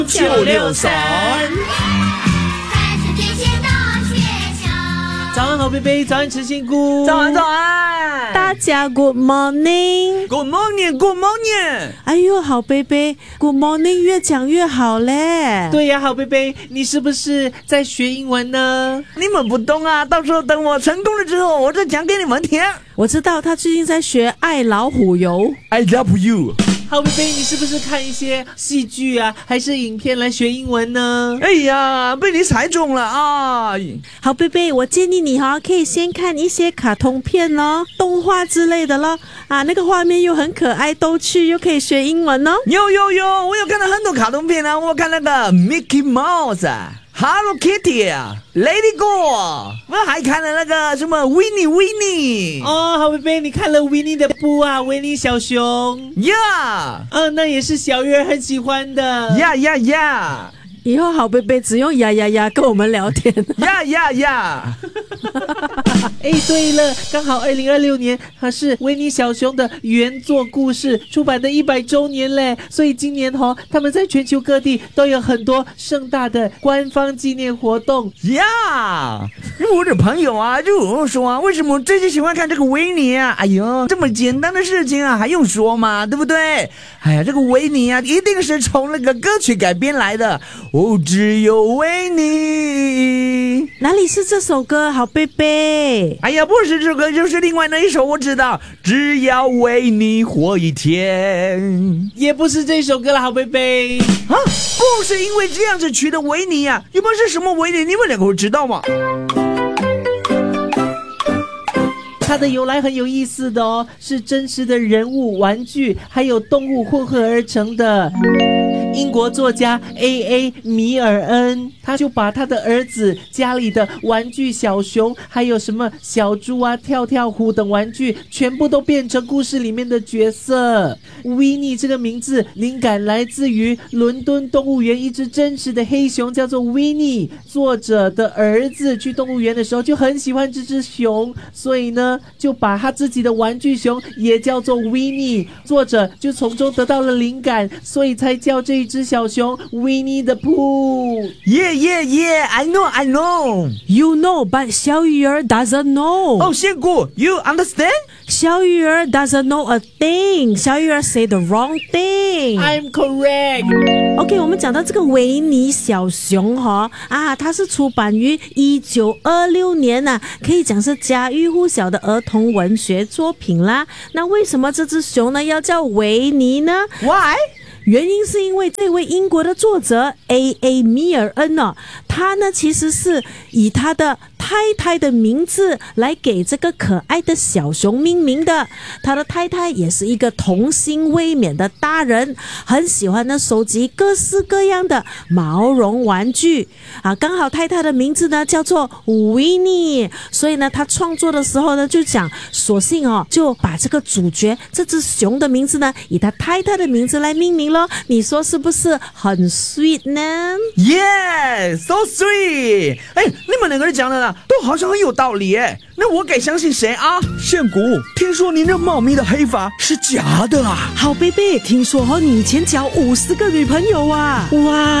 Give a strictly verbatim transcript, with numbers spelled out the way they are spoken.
九六三。早安好贝贝，早安吃仙姑， 早安早安， 大家 Good morning Good morning Good morning。 哎呦好贝贝 Good morning 越讲越好嘞。 对呀，好贝贝，你是不是在学英文呢？ 你们不懂啊，到时候等我成功了之后，我再讲给你们听。 我知道他最近在学爱老虎油。 I love you。 好贝贝，你是不是看一些戏剧啊，还是影片来学英文呢？ 哎呀，被你猜中了啊！ 好贝贝，我建议你哈、哦，可以先看一些卡通片咯，动画之类的咯。啊，那个画面又很可爱逗趣，又可以学英文哦。 有有有，我有看到很多卡通片啊，我看那个 Mickey Mouse、Hello Kitty、Lady Go， 我还看了那个什么 Winnie Winnie。 哦，好贝贝，你看了维尼的布啊，维尼小熊呀， 嗯，那也是小鱼儿很喜欢的。 呀呀呀， 以后好贝贝只用呀呀呀跟我们聊天。 呀呀呀。 哎，对了，刚好二零二六年它是维尼小熊的原作故事出版的一百周年嘞，所以今年哦，他们在全球各地都有很多盛大的官方纪念活动呀。我的朋友啊，就有人说啊，为什么我最近喜欢看这个维尼啊？哎呦，这么简单的事情啊，还用说吗？对不对？哎呀，这个维尼啊，一定是从那个歌曲改编来的。哦，只有维尼。 哪里是这首歌？好贝贝。 哎呀，不是这首歌，就是另外那一首，我知道。只要为你活一天。 也不是这首歌了，好贝贝啊，不是因为这样子取的维尼啊，有没有是什么维尼？你们两个会知道吗？ 它的由来很有意思的哦，是真实的人物、玩具还有动物混合而成的。英国作家 A A 米尔恩，他就把他的儿子家里的玩具小熊，还有什么小猪啊、跳跳虎等玩具，全部都变成故事里面的角色。维尼这个名字灵感来自于伦敦动物园一只真实的黑熊，叫做维尼。作者的儿子去动物园的时候就很喜欢这只熊，所以呢，就把他自己的玩具熊也叫做维尼。作者就从中得到了灵感，所以才叫这一只小熊 Winnie the Pooh。 Yeah yeah yeah I know I know You know but 小鱼儿 doesn't know。 哦，仙姑 You understand？ 小鱼儿 doesn't know a thing。 小鱼儿 say the wrong thing。 I'm correct。 OK， 我们讲到这个维尼小熊哈、哦、啊，它是出版于一九二六年啊，可以讲是家喻户晓的儿童文学作品啦。那为什么这只熊呢要叫维尼呢？ Why？ 原因是因为这位英国的作者 A A 米尔恩哦，他呢其实是以他的太太的名字来给这个可爱的小熊命名的。他的太太也是一个童心未泯的大人，很喜欢呢收集各式各样的毛绒玩具啊。刚好太太的名字呢叫做维尼，所以呢他创作的时候呢就讲，索性哦就把这个主角这只熊的名字呢以他太太的名字来命名咯。你说是不是很 sweet 呢？ Yeah so sweet。 哎，你们两个人讲的啦都好像很有道理哎，那我该相信谁啊？仙姑，听说你那茂密的黑发是假的啊？ 好贝贝，听说哦你以前交五十个女朋友啊？哇，